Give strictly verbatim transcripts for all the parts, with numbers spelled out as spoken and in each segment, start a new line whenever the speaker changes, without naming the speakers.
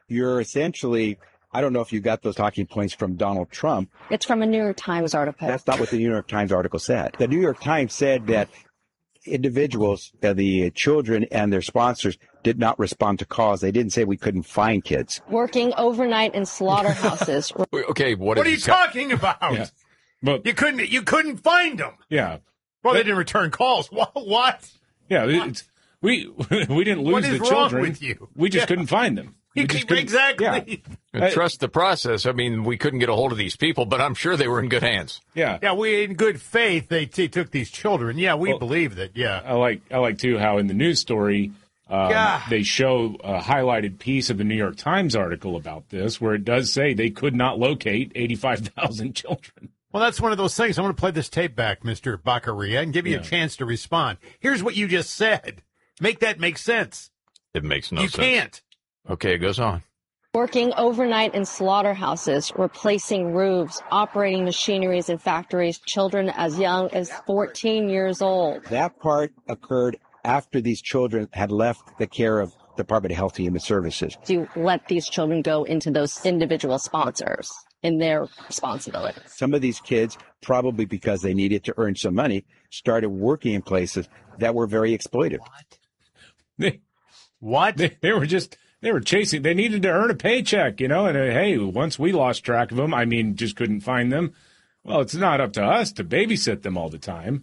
you're essentially, I don't know if you got those talking points from Donald Trump.
It's from a New York Times article.
That's not what the New York Times article said. The New York Times said that individuals, uh, the children and their sponsors, did not respond to calls. They didn't say we couldn't find kids.
Working overnight in slaughterhouses.
Okay, what,
what are you
got?
talking about?
Yeah. But
you couldn't you couldn't find them.
Yeah.
Well, they didn't return calls. What? what?
Yeah, it's, we we didn't lose
what is
the
wrong
children.
With you?
We just
yeah.
couldn't find them. We just
exactly.
Yeah.
And trust the process. I mean, we couldn't get a hold of these people, but I'm sure they were in good hands.
Yeah.
Yeah, we in good faith they t- took these children. Yeah, we well, believe that. Yeah.
I like I like too how in the news story um, yeah. they show a highlighted piece of the New York Times article about this, where it does say they could not locate eighty-five thousand children.
Well, that's one of those things. I'm going to play this tape back, Mister Baccaria, and give you yeah. a chance to respond. Here's what you just said. Make that make sense.
It makes no
you
sense.
You can't.
Okay, it goes on.
Working overnight in slaughterhouses, replacing roofs, operating machineries in factories, children as young as fourteen years old.
That part occurred after these children had left the care of the Department of Health and Human Services.
Do you let these children go into those individual sponsors in their responsibility?
Some of these kids, probably because they needed to earn some money, started working in places that were very exploitive.
What? They,
what?
They, they were just... They were chasing. They needed to earn a paycheck, you know, and uh, hey, once we lost track of them, I mean, just couldn't find them. Well, it's not up to us to babysit them all the time.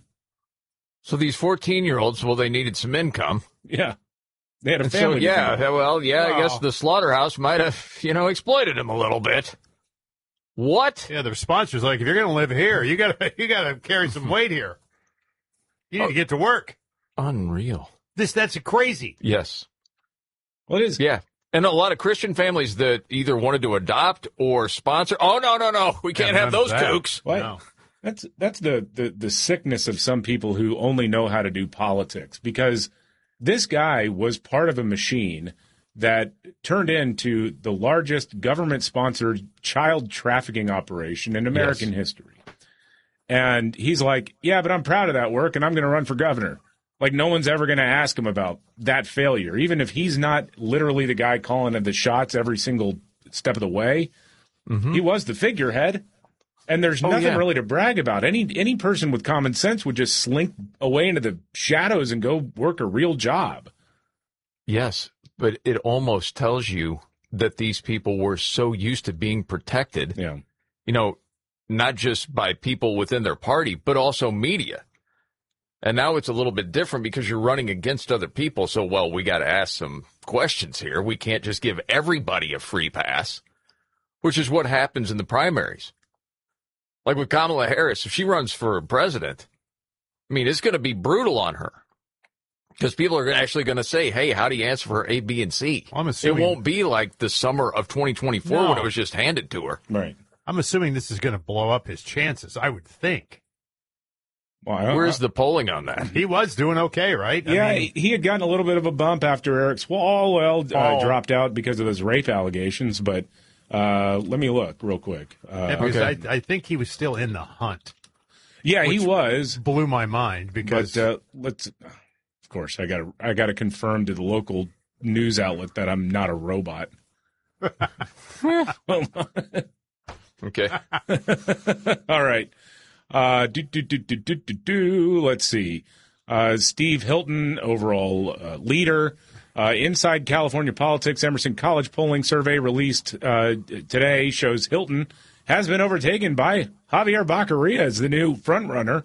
So these fourteen-year-olds, well, they needed some income.
Yeah. They had a
and
family.
So, yeah, well, yeah,
wow.
I guess the slaughterhouse might have, you know, exploited them a little bit. What?
Yeah, their sponsor's like, if you're going to live here, you got to you got to carry some weight here. You need oh, to get to work.
Unreal.
This That's crazy.
Yes.
Well, it is.
Yeah. And a lot of Christian families that either wanted to adopt or sponsor. Oh, no, no, no. We can't have those kooks.
What? No. That's that's the, the, the sickness of some people who only know how to do politics, because this guy was part of a machine that turned into the largest government-sponsored child trafficking operation in American yes. history. And he's like, yeah, but I'm proud of that work, and I'm going to run for governor. Like, no one's ever going to ask him about that failure, even if he's not literally the guy calling the shots every single step of the way. Mm-hmm. He was the figurehead, and there's oh, nothing yeah. really to brag about. Any any person with common sense would just slink away into the shadows and go work a real job.
Yes, but it almost tells you that these people were so used to being protected,
yeah.
you know, not just by people within their party, but also media. And now it's a little bit different because you're running against other people. So, well, we got to ask some questions here. We can't just give everybody a free pass, which is what happens in the primaries. Like with Kamala Harris, if she runs for president, I mean, it's going to be brutal on her because people are actually going to say, hey, how do you answer for A, B, and C?
Well, I'm assuming...
It won't be like the summer of twenty twenty-four no. when it was just handed to her.
Right.
I'm assuming this is going to blow up his chances, I would think.
Well,
Where's the polling on that?
He was doing okay, right?
Yeah,
I mean,
he had gotten a little bit of a bump after Eric Swalwell uh,
oh.
dropped out because of those rape allegations. But uh, let me look real quick. Uh,
yeah, because
okay.
I, I think he was still in the hunt.
Yeah, he was.
Blew my mind because.
But uh, let's. Of course, I got to. I got to confirm to the local news outlet that I'm not a robot.
Okay.
All right. Uh, do, do, do, do, do, do, do. Let's see. Uh, Steve Hilton, overall uh, leader. Uh, Inside California Politics, Emerson College polling survey released uh, today shows Hilton has been overtaken by Javier Baccaria as the new frontrunner.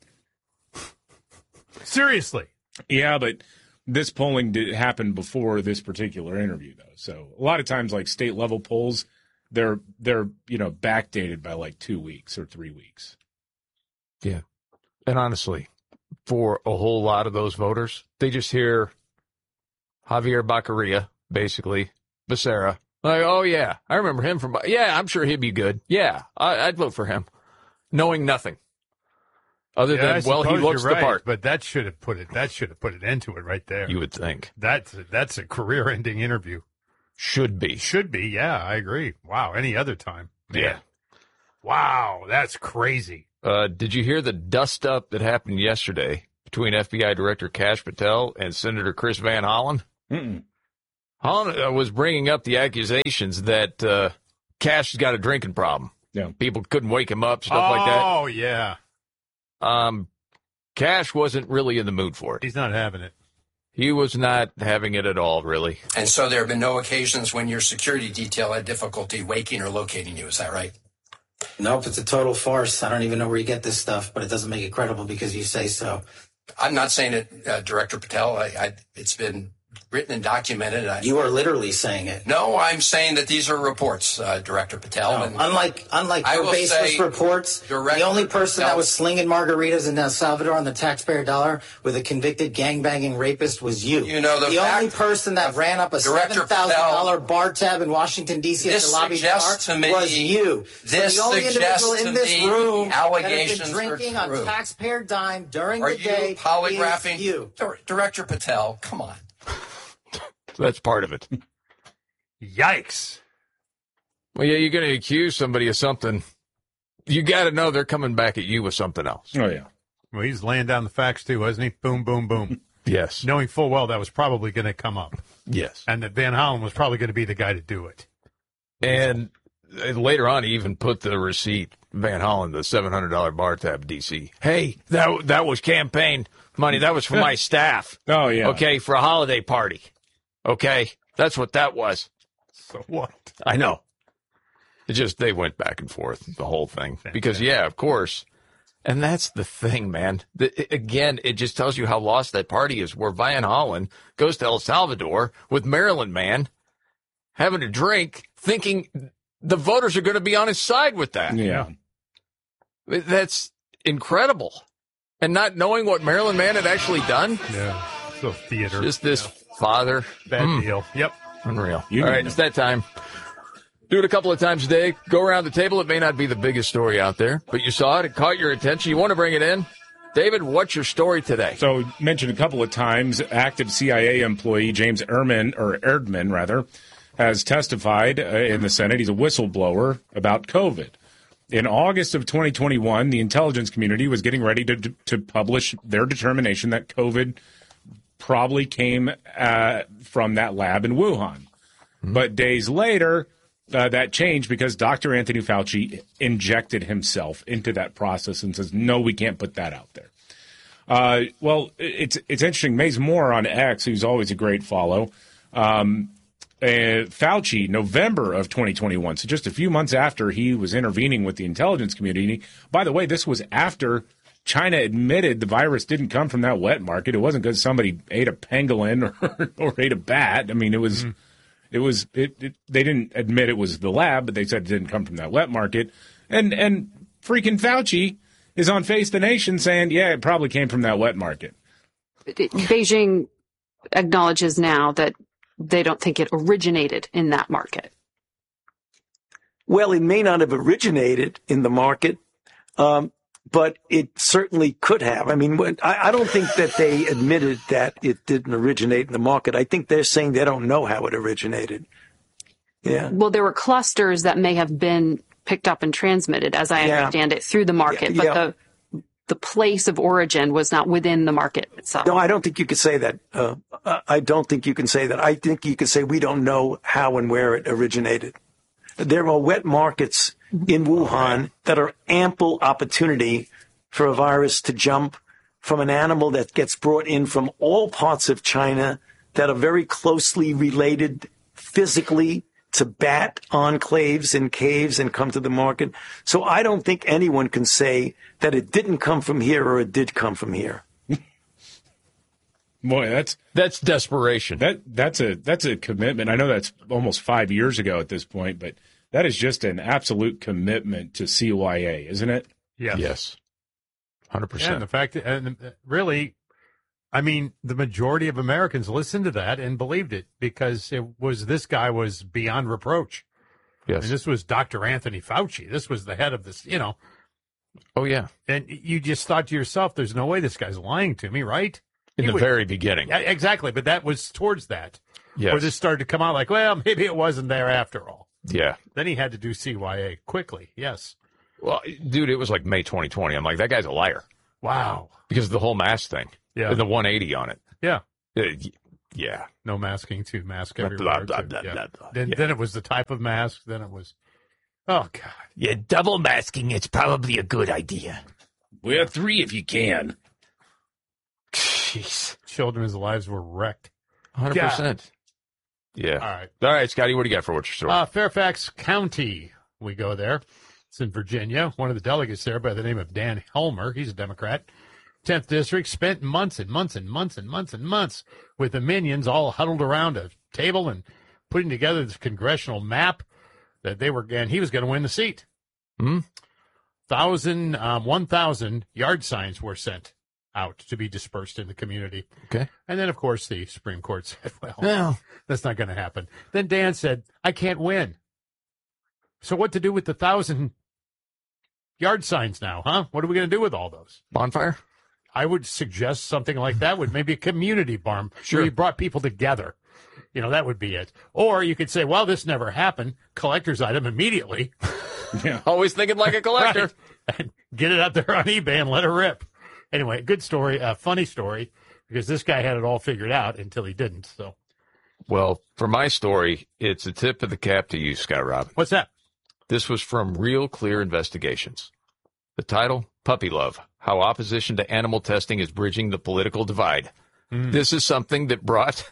Seriously?
Yeah, but this polling did happen before this particular interview, though. So a lot of times, like state level polls, they're they're you know backdated by like two weeks or three weeks.
Yeah. And honestly, for a whole lot of those voters, they just hear Javier Baccaria, basically, Becerra. Like, oh, yeah, I remember him from, yeah, I'm sure he'd be good. Yeah, I, I'd vote for him. Knowing nothing. Other
yeah,
than, well, he looks
right,
the part.
But that should have put it, that should have put it into it right there.
You would think.
That's, that's a career-ending interview.
Should be.
Should be, yeah, I agree. Wow, any other time. Man.
Yeah.
Wow, that's crazy.
Uh, did you hear the dust-up that happened yesterday between F B I Director Kash Patel and Senator Chris Van Hollen?
Mm-mm.
Holland uh, was bringing up the accusations that uh, Cash has got a drinking problem.
Yeah.
People couldn't wake him up, stuff
oh,
like that.
Oh, yeah.
Um, Cash wasn't really in the mood for it.
He's not having it.
He was not having it at all, really.
And so there have been no occasions when your security detail had difficulty waking or locating you. Is that right?
Nope, it's a total farce. I don't even know where you get this stuff, but it doesn't make it credible because you say so.
I'm not saying it, uh, Director Patel. I, I, it's been written and documented. I,
You are literally saying it.
No, I'm saying that these are reports, uh, Director Patel.
No,
and
unlike unlike
I
your
will
baseless
say,
reports,
Director
the only person
Patel,
that was slinging margaritas in El Salvador on the taxpayer dollar with a convicted gangbanging rapist was you.
You know, the
the
fact,
only person that ran up a
Director
seven thousand dollar bar tab in Washington, D C at
This
the lobby
suggests
bar
to me,
was you.
This
so the only
suggests
individual in
to
this
me
room
allegations
that has been drinking
are true.
on taxpayer dime during
Are
the day
you polygraphing
is you.
Director Patel? Come on.
That's part of it.
Yikes.
Well, yeah, you're going to accuse somebody of something. You got to know they're coming back at you with something else.
Oh, yeah.
Well, he's laying down the facts, too, wasn't he? Boom, boom, boom.
Yes.
Knowing full well that was probably going to come up.
Yes.
And that Van Hollen was probably going to be the guy to do it.
And later on, he even put the receipt, Van Hollen, the seven hundred dollars bar tab, D C. Hey, that that was campaign money. That was for my staff.
Oh, yeah.
Okay, for a holiday party. Okay, that's what that was.
So what?
I know. It just, they went back and forth, the whole thing. Because, yeah, of course. And that's the thing, man. The, again, it just tells you how lost that party is, where Van Hollen goes to El Salvador with Maryland Man, having a drink, thinking the voters are going to be on his side with that.
Yeah.
That's incredible. And not knowing what Maryland Man had actually done.
Yeah. So theater.
Just this
yeah.
father.
Bad
mm.
deal. Yep.
Unreal.
You
All right,
know.
it's that time. Do it a couple of times a day. Go around the table. It may not be the biggest story out there, but you saw it. It caught your attention. You want to bring it in. David, what's your story today?
So, mentioned a couple of times, active C I A employee James Ehrman, or Erdman, rather, has testified uh, in the Senate. He's a whistleblower about COVID. In August of twenty twenty-one, the intelligence community was getting ready to to publish their determination that COVID probably came uh, from that lab in Wuhan. Mm-hmm. But days later, uh, that changed because Doctor Anthony Fauci injected himself into that process and says, no, we can't put that out there. Uh, well, it's it's interesting. Maze Moore on X, who's always a great follow, um, uh, Fauci, November of twenty twenty-one, so just a few months after he was intervening with the intelligence community. By the way, this was after China admitted the virus didn't come from that wet market. It wasn't because somebody ate a pangolin or, or ate a bat. I mean, it was, mm. it was, it, it, they didn't admit it was the lab, but they said it didn't come from that wet market. And, and freaking Fauci is on Face the Nation saying, yeah, it probably came from that wet market.
Beijing acknowledges now that they don't think it originated in that market.
Well, it may not have originated in the market, um, but it certainly could have. I mean, when, I, I don't think that they admitted that it didn't originate in the market. I think they're saying they don't know how it originated. Yeah.
Well, there were clusters that may have been picked up and transmitted, as I
yeah.
understand it, through the market,
yeah.
but the the place of origin was not within the market itself.
No, I don't think you could say that. Uh, I don't think you can say that. I think you could say we don't know how and where it originated. There are wet markets in Wuhan that are ample opportunity for a virus to jump from an animal that gets brought in from all parts of China that are very closely related physically to bat enclaves and caves and come to the market. So I don't think anyone can say that it didn't come from here or it did come from here.
Boy, that's
that's desperation.
That that's a that's a commitment. I know that's almost five years ago at this point, but that is just an absolute commitment to C Y A, isn't it?
Yes.
Yes. one hundred percent.
Yeah, and the fact that, and really, I mean, the majority of Americans listened to that and believed it because it was, this guy was beyond reproach.
Yes.
And this was Doctor Anthony Fauci. This was the head of this, you know.
Oh, yeah.
And you just thought to yourself, there's no way this guy's lying to me, right?
In
he
the
would,
very beginning.
Yeah, exactly. But that was towards that.
Yes.
Where this started to come out like, well, maybe it wasn't there after all.
Yeah.
Then he had to do C Y A quickly. Yes.
Well, dude, it was like May twenty twenty. I'm like, that guy's a liar.
Wow.
Because of the whole mask thing.
Yeah.
And the one eighty on it.
Yeah.
Uh, Yeah.
No masking to mask
Blah,
everywhere.
blah,
to-
blah,
yeah.
blah, blah.
Then,
Yeah.
then it was the type of mask. Then it was, oh, God.
Yeah, double masking is probably a good idea.
Wear three if you can.
Jeez.
Children's lives were wrecked.
one hundred percent. Yeah.
All right.
All right, Scotty, what do you got for what's your story?
Uh, Fairfax County, we go there. It's in Virginia. One of the delegates there by the name of Dan Helmer, he's a Democrat, tenth District, spent months and months and months and months and months with the minions all huddled around a table and putting together this congressional map that they were, and he was going to win the seat.
Hmm?
Thousand, um, one thousand yard signs were sent out to be dispersed in the community.
Okay.
And then, of course, the Supreme Court said, well,
Well,
that's not going to happen. Then Dan said, I can't win. So what to do with the thousand yard signs now, huh? What are we going to do with all those?
Bonfire?
I would suggest something like that with maybe a community barn.
Sure.
Where you brought people together. You know, that would be it. Or you could say, well, this never happened. Collector's item immediately.
Yeah.
Always thinking like a collector.
Right. And get it out there on eBay and let it rip. Anyway, good story, a uh, funny story, because this guy had it all figured out until he didn't. So,
Well, for my story, it's a tip of the cap to you, Scott Robin.
what's that?
This was from Real Clear Investigations. The title, Puppy Love, How Opposition to Animal Testing is Bridging the Political Divide.
Mm.
This is something that brought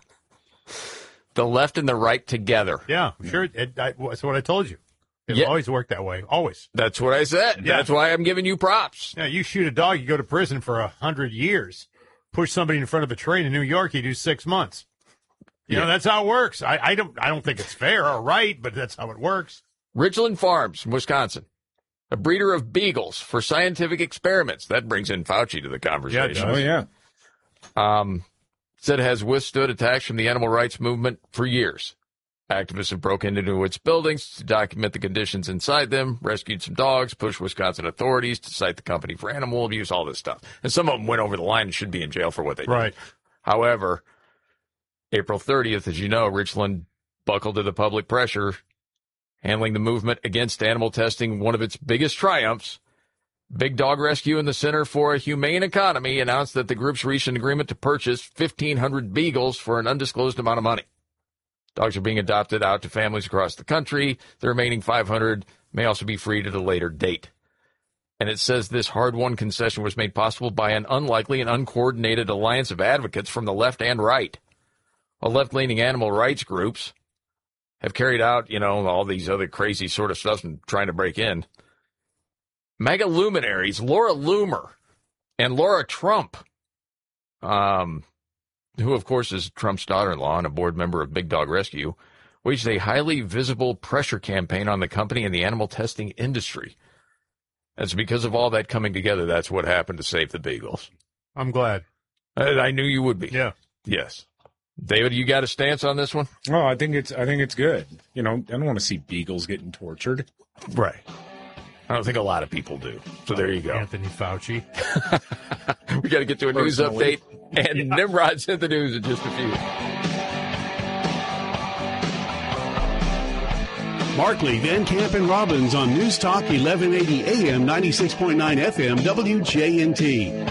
the left and the right together.
Yeah, sure. It, I, that's what I told you. It
Yeah.
always worked that way. Always.
That's what I said.
Yeah.
That's why I'm giving you props.
Yeah, you shoot a dog, you go to prison for a hundred years. Push somebody in front of a train in New York, you do six months. You
Yeah.
know, that's how it works. I, I don't I don't think it's fair or right, but that's how it works.
Ridgeland Farms, Wisconsin, a breeder of beagles for scientific experiments. That brings in Fauci to the conversation.
Oh, yeah.
Um, said it has withstood attacks from the animal rights movement for years. Activists have broken into its buildings to document the conditions inside them, rescued some dogs, pushed Wisconsin authorities to cite the company for animal abuse, all this stuff. And some of them went over the line and should be in jail for what they did.
Right.
However, April thirtieth, as you know, Richland buckled to the public pressure, handling the movement against animal testing, one of its biggest triumphs. Big Dog Rescue and the Center for a Humane Economy announced that the groups reached an agreement to purchase fifteen hundred beagles for an undisclosed amount of money. Dogs are being adopted out to families across the country. The remaining five hundred may also be freed at a later date. And it says this hard-won concession was made possible by an unlikely and uncoordinated alliance of advocates from the left and right. While left-leaning animal rights groups have carried out, you know, all these other crazy sort of stuff and trying to break in, mega luminaries Laura Loomer and Laura Trump, um, who, of course, is Trump's daughter-in-law and a board member of Big Dog Rescue, waged a highly visible pressure campaign on the company and the animal testing industry. It's because of all that coming together, that's what happened to save the beagles.
I'm glad.
I, I knew you would be.
Yeah.
Yes. David, you got a stance on this one?
Oh, I think it's I think it's good. You know, I don't want to see beagles getting tortured.
Right. I don't think a lot of people do. So there you go.
Anthony Fauci.
We got to get to a news
Personally.
update, and Nimrod's in the news in just a few.
Markley, Van Camp, and Robbins on News Talk eleven eighty A M, ninety-six point nine F M, W J N T.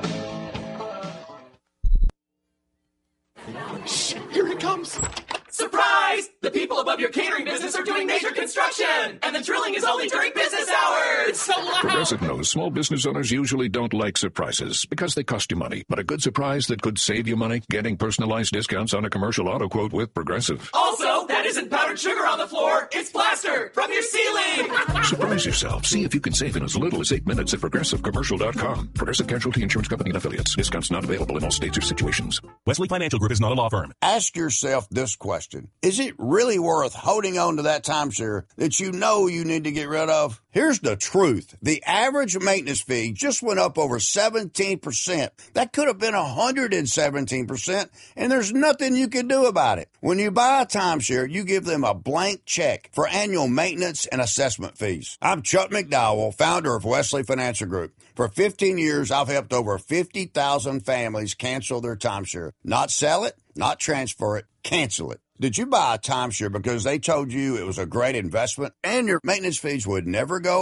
Shh, here it comes. Surprise! The people above your catering business are doing major construction, and the drilling is only during business hours. So loud.
Progressive knows small business owners usually don't like surprises because they cost you money. But a good surprise that could save you money? Getting personalized discounts on a commercial auto quote with Progressive.
Also, that isn't powdered sugar on the floor. It's plaster from your ceiling.
Surprise yourself. See if you can save in as little as eight minutes at progressive commercial dot com. Progressive Casualty Insurance Company and Affiliates. Discounts not available in all states or situations.
Wesley Financial Group is not a law firm.
Ask yourself this question. Is it really worth holding on to that timeshare that you know you need to get rid of? Here's the truth. The average maintenance fee just went up over seventeen percent. That could have been one hundred seventeen percent, and there's nothing you can do about it. When you buy a timeshare, you give them a blank check for annual maintenance and assessment fees. I'm Chuck McDowell, founder of Wesley Financial Group. For fifteen years, I've helped over fifty thousand families cancel their timeshare. Not sell it, not transfer it, cancel it. Did you buy a timeshare because they told you it was a great investment and your maintenance fees would never go up?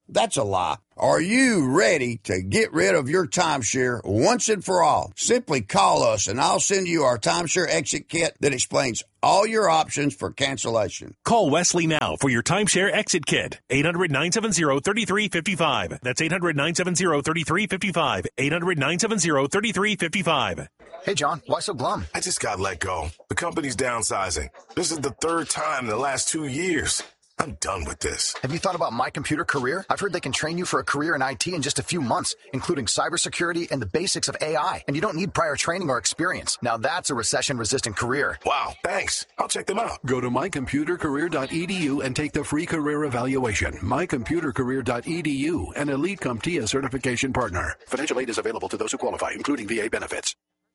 That's a lie. Are you ready to get rid of your timeshare once and for all? Simply call us and I'll send you our timeshare exit kit that explains all your options for cancellation.
Call Wesley now for your timeshare exit kit. eight hundred, nine seven zero, three three five five. That's eight hundred, nine seven zero, three three five five. eight hundred, nine seven zero, three three five five.
Hey, John, why so glum?
I just got let go. The company's downsizing. This is the third time in the last two years. I'm done with this.
Have you thought about My Computer Career? I've heard they can train you for a career in I T in just a few months, including cybersecurity and the basics of A I. And you don't need prior training or experience. Now that's a recession-resistant career.
Wow, thanks. I'll check them out.
Go to my computer career dot e d u and take the free career evaluation. my computer career dot e d u, an Elite CompTIA certification partner. Financial aid is available to those who qualify, including V A benefits.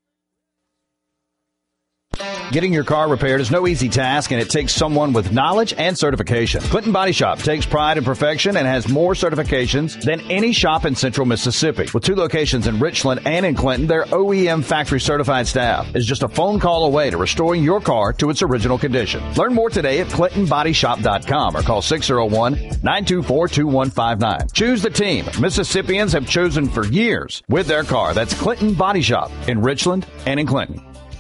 Getting your car repaired is no easy task, and it takes someone with knowledge and certification. Clinton Body Shop takes pride in perfection and has more certifications than any shop in central Mississippi. With two locations in Richland and in Clinton, their O E M factory certified staff is just a phone call away to restoring your car to its original condition. Learn more today at clinton body shop dot com or call six oh one, nine two four, two one five nine. Choose the team Mississippians have chosen for years with their car. That's Clinton Body Shop in Richland and in Clinton.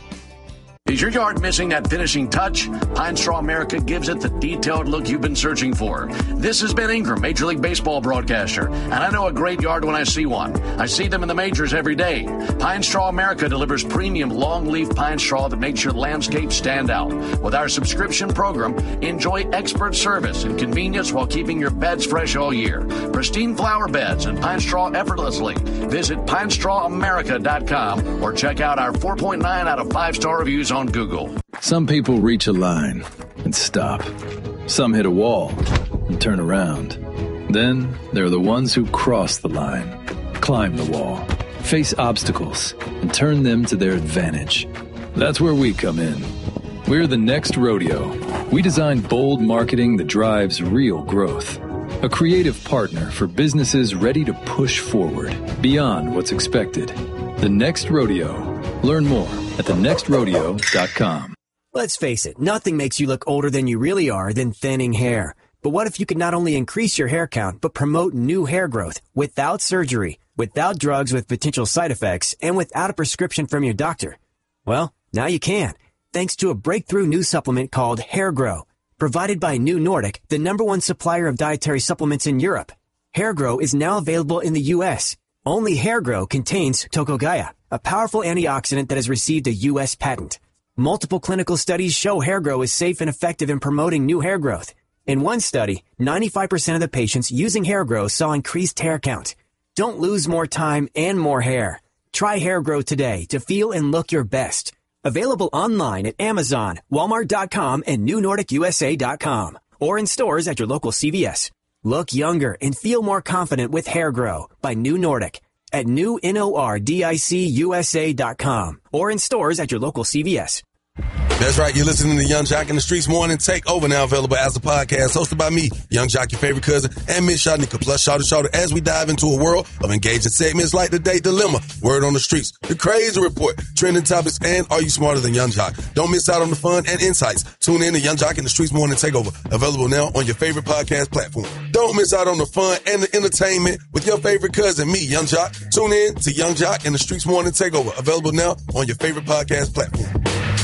Is your yard missing that finishing touch? Pine Straw America gives it the detailed look you've been searching for. This is Ben Ingram, Major League Baseball broadcaster, and I know a great yard when I see one. I see them in the majors every day. Pine Straw America delivers premium long-leaf pine straw that makes your landscape stand out. With our subscription program, enjoy expert service and convenience while keeping your beds fresh all year. Pristine flower beds and pine straw effortlessly. Visit pine straw america dot com or check out our four point nine out of five star reviews on Google.
Some people reach a line and stop. Some hit a wall and turn around. Then there are the ones who cross the line, climb the wall, face obstacles, and turn them to their advantage. That's where we come in. We're the Next Rodeo. We design bold marketing that drives real growth. A creative partner for businesses ready to push forward beyond what's expected. The Next Rodeo. Learn more at the next rodeo dot com.
Let's face it, nothing makes you look older than you really are than thinning hair. But what if you could not only increase your hair count, but promote new hair growth without surgery, without drugs with potential side effects, and without a prescription from your doctor? Well, now you can, thanks to a breakthrough new supplement called Hair Grow, provided by New Nordic, the number one supplier of dietary supplements in Europe. Hair Grow is now available in the U S Only Hair Grow contains Tocogaya, a powerful antioxidant that has received a U S patent. Multiple clinical studies show Hair Grow is safe and effective in promoting new hair growth. In one study, ninety-five percent of the patients using Hair Grow saw increased hair count. Don't lose more time and more hair. Try Hair Grow today to feel and look your best. Available online at Amazon, Walmart dot com, and New Nordic U S A dot com, or in stores at your local C V S. Look younger and feel more confident with Hair Grow by New Nordic at new nordic u s a dot com or in stores at your local C V S.
That's right. You're listening to Young Jock in the Streets Morning Takeover, now available as a podcast, hosted by me, Young Jock, your favorite cousin, and Miss Shawnika, plus Shawty Shawty, as we dive into a world of engaging segments like the Date Dilemma, Word on the Streets, The Crazy Report, Trending Topics, and Are You Smarter Than Young Jock? Don't miss out on the fun and insights. Tune in to Young Jock in the Streets Morning Takeover, available now on your favorite podcast platform. Don't miss out on the fun and the entertainment with your favorite cousin, me, Young Jock. Tune in to Young Jock in the Streets Morning Takeover, available now on your favorite podcast platform.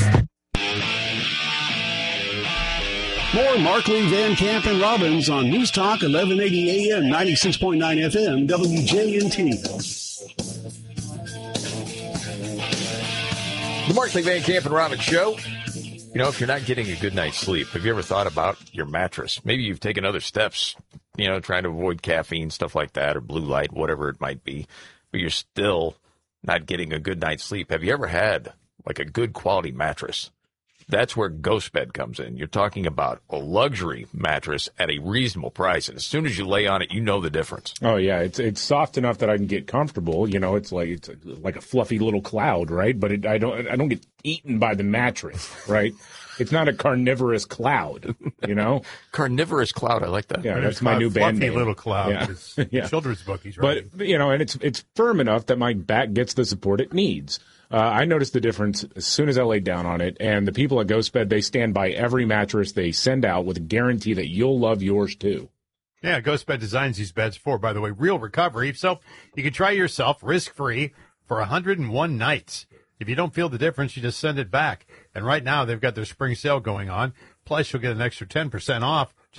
More Markley, Van Camp, and Robbins on News Talk eleven eighty A M, ninety-six point nine F M, W J N T.
The Markley, Van Camp, and Robbins Show. You know, if you're not getting a good night's sleep, have you ever thought about your mattress? Maybe you've taken other steps, you know, trying to avoid caffeine, stuff like that, or blue light, whatever it might be, but you're still not getting a good night's sleep. Have you ever had, like, a good quality mattress? That's where GhostBed comes in. You're talking about a luxury mattress at a reasonable price, and as soon as you lay on it, you know the difference.
Oh yeah, it's it's soft enough that I can get comfortable. You know, it's like it's like a fluffy little cloud, right? But it, I don't I don't get eaten by the mattress, right? It's not a carnivorous cloud, you know.
Carnivorous cloud, I like that.
Yeah,
And
that's
it's
my
called
new band
Fluffy
name.
Little Cloud.
Yeah.
It's
yeah.
children's bookies, right?
But you know, and it's it's firm enough that my back gets the support it needs. Uh, I noticed the difference as soon as I laid down on it, and the people at GhostBed, they stand by every mattress they send out with a guarantee that you'll love yours too.
Yeah, GhostBed designs these beds for, by the way, real recovery. So you can try yourself risk-free for one hundred one nights. If you don't feel the difference, you just send it back. And right now, they've got their spring sale going on. Plus, you'll get an extra ten percent off